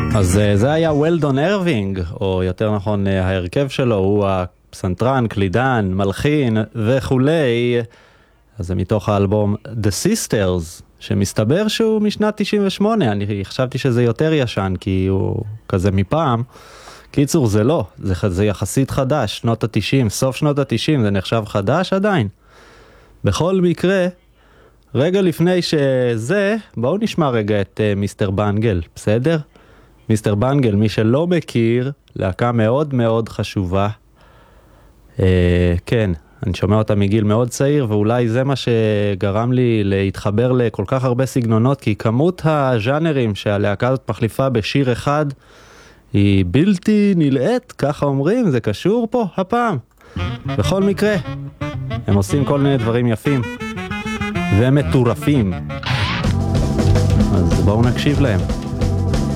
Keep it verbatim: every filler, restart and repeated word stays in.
אז זה היה וולדון ארווינג, או יותר נכון ההרכב שלו, הוא הפסנתרן, קלידן, מלחין וכולי. אז זה מתוך האלבום The Sisters, שמסתבר שהוא משנת תשעים ושמונה. אני חשבתי שזה יותר ישן, כי הוא כזה מפעם. קיצור, זה לא, זה, זה יחסית חדש, שנות ה-תשעים, סוף שנות ה-תשעים, זה נחשב חדש עדיין. בכל מקרה, רגע לפני שזה, בואו נשמע רגע את uh, מיסטר בנגל, בסדר? מיסטר בנגל, מי שלא מכיר, להקה מאוד מאוד חשובה. Uh, כן, אני שומע אותה מגיל מאוד צעיר, ואולי זה מה שגרם לי להתחבר לכל כך הרבה סגנונות, כי כמות הז'אנרים שהלהקה הזאת מחליפה בשיר אחד, היא בלתי נלאת, ככה אומרים, זה קשור פה הפעם. בכל מקרה, הם עושים כל מיני דברים יפים ומטורפים. אז בואו נקשיב להם.